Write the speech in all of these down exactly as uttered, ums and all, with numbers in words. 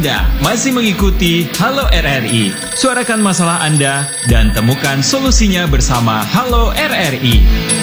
Anda masih mengikuti Halo R R I. Suarakan masalah Anda dan temukan solusinya bersama Halo R R I.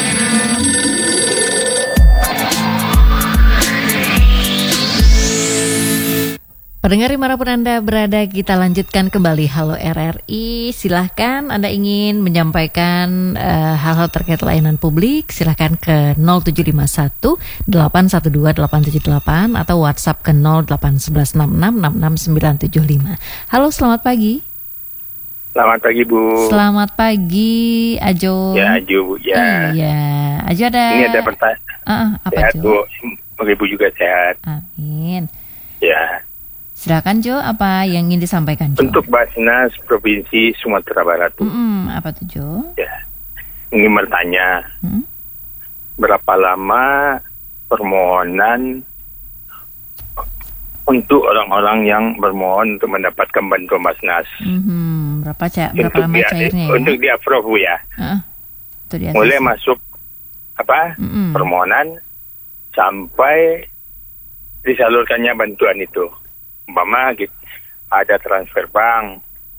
Pendengar dimanapun Anda berada, kita lanjutkan kembali Halo R R I. Silahkan Anda ingin menyampaikan uh, hal-hal terkait layanan publik, silahkan ke nol tujuh lima satu delapan satu dua delapan tujuh delapan atau WhatsApp ke nol delapan satu satu enam enam enam enam sembilan tujuh lima. Halo, selamat pagi. Selamat pagi, Bu. Selamat pagi, Ajo. Ya, Ajo, Bu. Ya. Iya, Ajo ada. Ini ada pertanyaan. Uh, apa, sehat, Jo? Bu. Semoga Ibu juga sehat. Amin. Ya. Silakan, Jo, apa yang ingin disampaikan, Jo? Untuk Basnas Provinsi Sumatera Barat, Bu. Mm-mm, apa tuh, Jo? Ya. Ingin bertanya, Hmm? berapa lama permohonan untuk orang-orang yang bermohon untuk mendapatkan bantuan Basnas? Mm-hmm. Berapa ca- berapa Untuk lama dia, cairnya ya? Untuk di-approve, Bu, ya. Uh, itu dia. Mulai masuk apa Mm-mm. permohonan sampai disalurkannya bantuan itu. Umpama gitu, ada transfer bank,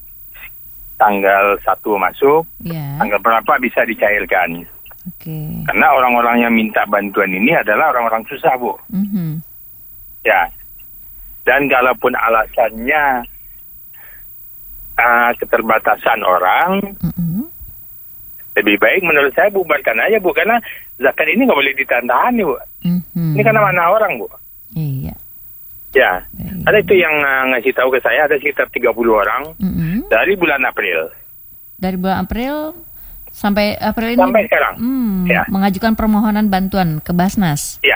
tanggal satu masuk, Ya. tanggal berapa bisa dicairkan. Oke. Karena orang-orang yang minta bantuan ini adalah orang-orang susah, Bu. Mm-hmm. Ya. Dan kalaupun alasannya uh, keterbatasan orang, Mm-hmm. lebih baik menurut saya bubarkan aja, Bu. Karena zakat ini nggak boleh ditantangani, Bu. Mm-hmm. Ini karena mana orang, Bu. Iya. Ya. Baik. Ada itu yang uh, ngasih tahu ke saya, ada sekitar tiga puluh orang Mm-hmm. dari bulan April. Dari bulan April sampai April ini. Sampai sekarang. Hmm, Ya. mengajukan permohonan bantuan ke Basnas. Ya.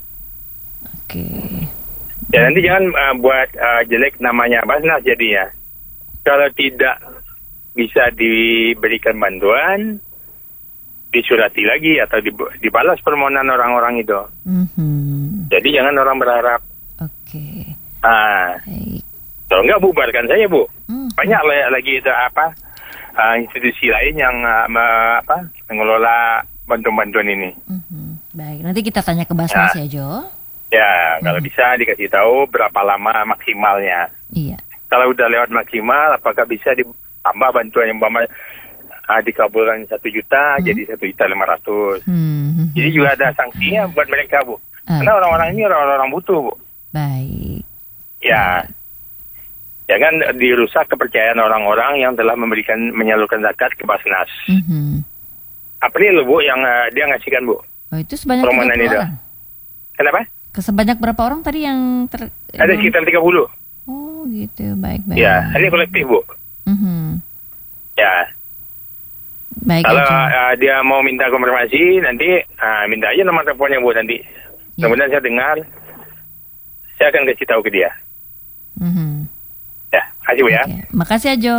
Oke. Ya, nanti jangan uh, buat uh, jelek namanya Basnas jadinya. Kalau tidak bisa diberikan bantuan, disurati lagi atau dibalas permohonan orang-orang itu. Mm-hmm. Jadi jangan orang berharap. Oke. Ah, Baik. kalau enggak bubarkan saja, Bu. Hmm. Banyak la- lagi itu apa uh, institusi lain yang uh, me- apa mengelola bantuan-bantuan ini. Mhm. Baik, nanti kita tanya ke Basnas ya, Jo. Ya, kalau Hmm. bisa dikasih tahu berapa lama maksimalnya. Iya. Kalau udah lewat maksimal, apakah bisa ditambah bantuan yang umpama uh, dikabulkan satu juta Hmm. jadi satu juta lima ratus. Hmm. Jadi juga ada sanksinya buat mereka, Bu. Ah. Karena orang-orang ini orang-orang butuh, Bu. Baik. Ya, jangan dirusak kepercayaan orang-orang yang telah memberikan menyalurkan zakat ke Basnas. Mhm. April, Bu, yang uh, dia ngasihkan, Bu. Oh, itu sebanyak Permohonan tiga puluh itu. orang. Kenapa? Sebanyak berapa orang tadi yang ter... Ada sekitar tiga puluh. Oh, gitu. Baik, baik. Ya, ini kolektif, Bu. Mhm. Ya, Baik, kalau Ajo. uh, dia mau minta konfirmasi, nanti uh, minta aja nomor teleponnya, Bu, nanti. Ya. Kemudian saya dengar, saya akan kasih tahu ke dia. Mhm. Ya, kasih, Bu, ya. Oke. Makasih, Ajo.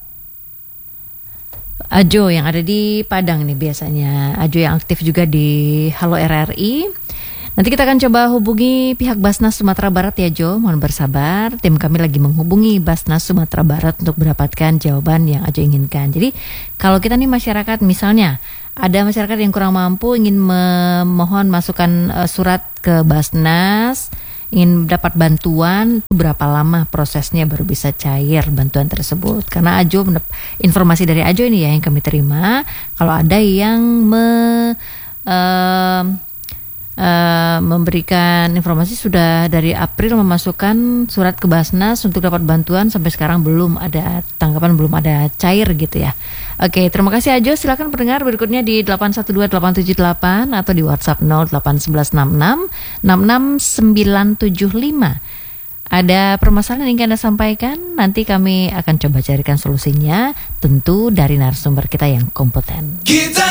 Ajo yang ada di Padang nih biasanya. Ajo yang aktif juga di Halo R R I. Nanti kita akan coba hubungi pihak Basnas Sumatera Barat ya, Jo. Mohon bersabar. Tim kami lagi menghubungi Basnas Sumatera Barat untuk mendapatkan jawaban yang Ajo inginkan. Jadi kalau kita nih masyarakat, misalnya ada masyarakat yang kurang mampu ingin memohon masukan uh, surat ke Basnas, ingin dapat bantuan, berapa lama prosesnya baru bisa cair bantuan tersebut? Karena Ajo, informasi dari Ajo ini ya yang kami terima, kalau ada yang me, uh, uh, memberikan informasi sudah dari April memasukkan surat ke Basnas untuk dapat bantuan, sampai sekarang belum ada tanggapan, belum ada cair gitu ya. Oke, terima kasih Ajo. Silakan pendengar berikutnya di delapan satu dua delapan tujuh delapan atau di WhatsApp nol delapan satu satu enam enam enam enam sembilan tujuh lima. Ada permasalahan yang ingin Anda sampaikan? Nanti kami akan coba carikan solusinya, tentu dari narasumber kita yang kompeten. Kita